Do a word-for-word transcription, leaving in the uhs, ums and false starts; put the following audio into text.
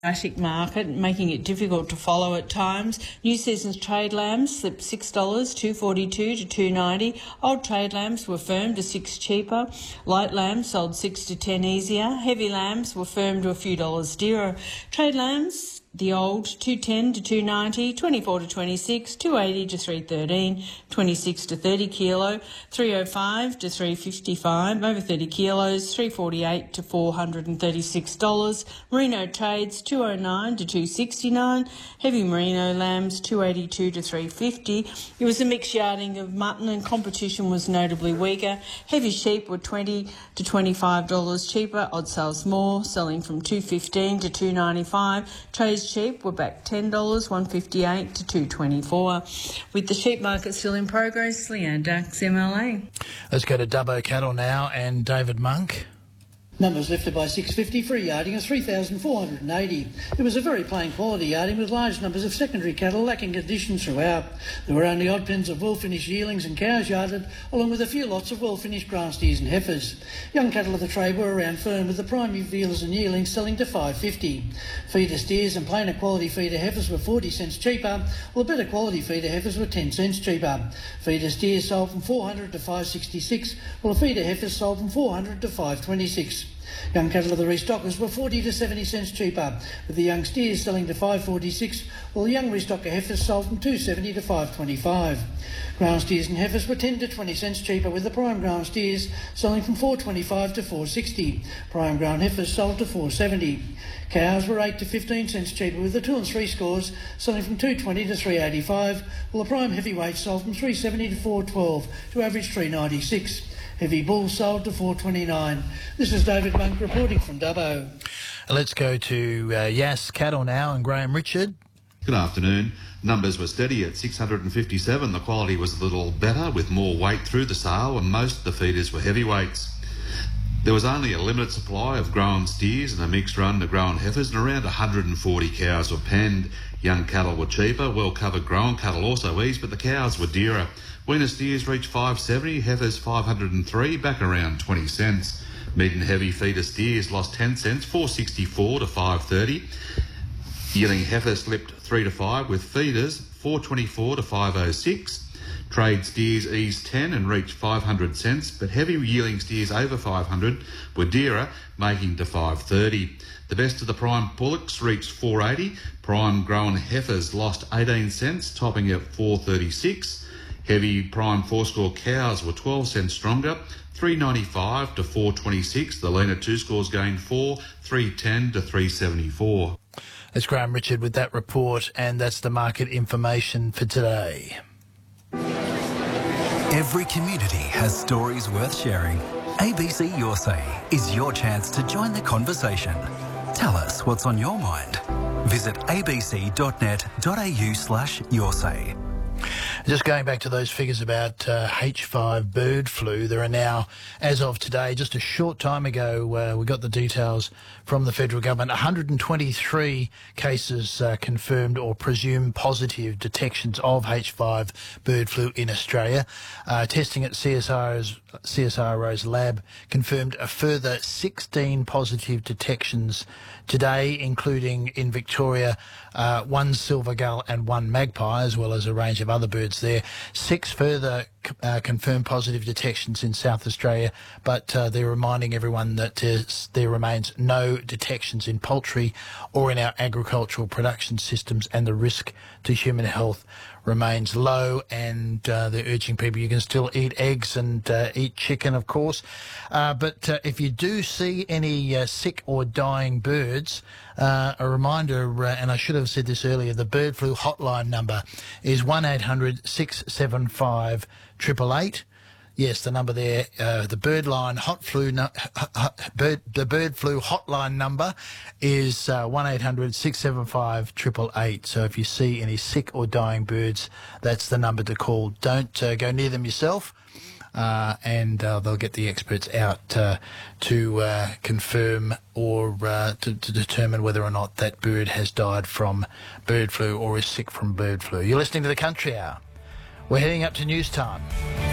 erratic market, making it difficult to follow at times. New season's trade lambs slipped six dollars, two forty-two to two ninety. Old trade lambs were firm to six cheaper. Light lambs sold six to ten easier. Heavy lambs were firm to a few dollars dearer. Trade lambs, the old two ten to two ninety, twenty-four to twenty-six, two eighty to three thirteen, twenty-six to thirty kilo, three oh five to three fifty-five, over thirty kilos, three forty-eight to four thirty-six dollars. Merino trades two oh nine to two sixty-nine, heavy merino lambs two eighty-two to three fifty. It was a mixed yarding of mutton and competition was notably weaker. Heavy sheep were twenty to twenty-five dollars cheaper, odd sales more, selling from two fifteen to two ninety-five. Trades sheep were back ten dollars, one fifty-eight to two twenty-four. With the sheep market still in progress, Leanne Dax, M L A. Let's go to Dubbo Cattle now and David Monk. Numbers lifted by six fifty, free yarding of three thousand four hundred eighty. It was a very plain quality yarding with large numbers of secondary cattle lacking conditions throughout. There were only odd pens of well-finished yearlings and cows yarded, along with a few lots of well-finished grass steers and heifers. Young cattle of the trade were around firm, with the prime vealers and yearlings selling to five fifty. Feeder steers and plainer quality feeder heifers were forty cents cheaper, while better quality feeder heifers were ten cents cheaper. Feeder steers sold from four hundred to five sixty-six, while feeder heifers sold from four hundred to five twenty-six. Young cattle of the restockers were forty to seventy cents cheaper, with the young steers selling to five forty-six, while the young restocker heifers sold from two seventy to five twenty-five. Ground steers and heifers were ten to twenty cents cheaper, with the prime ground steers selling from four twenty-five to four sixty. Prime ground heifers sold to four seventy. Cows were eight to fifteen cents cheaper, with the two and three scores selling from two twenty to three eighty-five, while the prime heavyweights sold from three seventy to four twelve to average three ninety-six. Heavy bulls sold to four twenty-nine. This is David Monk reporting from Dubbo. Let's go to uh, Yass Cattle now and Graham Richard. Good afternoon. Numbers were steady at six hundred fifty-seven. The quality was a little better with more weight through the sale, and most of the feeders were heavyweights. There was only a limited supply of grown steers and a mixed run to grown heifers, and around one hundred forty cows were penned. Young cattle were cheaper, well-covered grown cattle also eased, but the cows were dearer. Weaner steers reached five seventy, heifers five hundred three, back around twenty cents. Mid and heavy feeder steers lost ten cents, four sixty-four to five thirty. Yearling heifers slipped three to five, with feeders four twenty-four to five oh six. Trade steers eased ten and reached five hundred cents, but heavy yearling steers over five hundred were dearer, making to five thirty. The best of the prime bullocks reached four eighty. Prime grown heifers lost eighteen cents, topping at four thirty-six. Heavy prime four-score cows were twelve cents stronger, three ninety-five to four twenty-six. The leaner two scores gained four, three ten to three seventy-four. That's Graham Richard with that report, and that's the market information for today. Every community has stories worth sharing. A B C Your Say is your chance to join the conversation. Tell us what's on your mind. Visit abc.net.au slash your say. Just going back to those figures about uh, H five bird flu, there are now, as of today, just a short time ago, uh, we got the details from the federal government, one hundred twenty-three cases uh, confirmed or presumed positive detections of H five bird flu in Australia. Uh, testing at C S R O's, C S R O's lab confirmed a further sixteen positive detections today, including in Victoria, uh, one silver gull and one magpie, as well as a range of other birds there. Six further uh, confirmed positive detections in South Australia, but uh, they're reminding everyone that uh, there remains no detections in poultry or in our agricultural production systems, and the risk to human health remains low, and uh, they're urging people, you can still eat eggs and uh, eat chicken, of course, uh, but uh, if you do see any uh, sick or dying birds, uh, a reminder, uh, and I should have said this earlier, the bird flu hotline number is one eight hundred six seven five eight eight eight. Yes, the number there, uh, the bird line hot flu, no, bird, the bird flu hotline number is uh, one eight hundred six seven five eight eight eight. So if you see any sick or dying birds, that's the number to call. Don't uh, go near them yourself, uh, and uh, they'll get the experts out uh, to uh, confirm or uh, to, to determine whether or not that bird has died from bird flu or is sick from bird flu. You're listening to The Country Hour. We're heading up to news time.